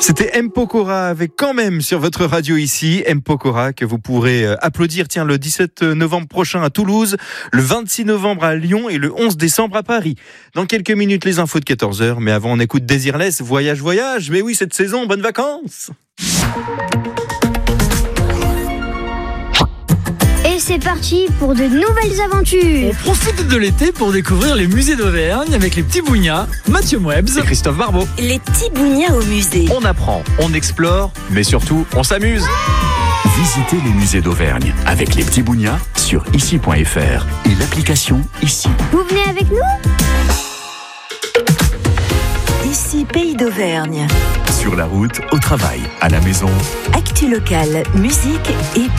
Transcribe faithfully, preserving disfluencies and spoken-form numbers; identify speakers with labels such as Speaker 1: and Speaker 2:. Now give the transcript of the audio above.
Speaker 1: C'était M. Pokora avec quand même sur votre radio ici. M. Pokora que vous pourrez applaudir tiens, le dix-sept novembre prochain à Toulouse, le vingt-six novembre à Lyon et le onze décembre à Paris. Dans quelques minutes, les infos de quatorze heures. Mais avant, on écoute Désirless, Voyage, Voyage. Mais oui, cette saison, bonnes vacances.
Speaker 2: Et c'est parti pour de nouvelles aventures.
Speaker 3: On profite de l'été pour découvrir les musées d'Auvergne avec les petits bougnats, Mathieu Mouebs
Speaker 4: et Christophe Barbeau.
Speaker 5: Les petits bougnats au musée.
Speaker 4: On apprend, on explore, mais surtout, on s'amuse.
Speaker 6: Visitez les musées d'Auvergne avec les petits bougnats sur ici point f r et l'application Ici.
Speaker 2: Vous venez avec nous ?
Speaker 5: Ici, Pays d'Auvergne.
Speaker 6: Sur la route, au travail, à la maison.
Speaker 5: Actu locale, musique et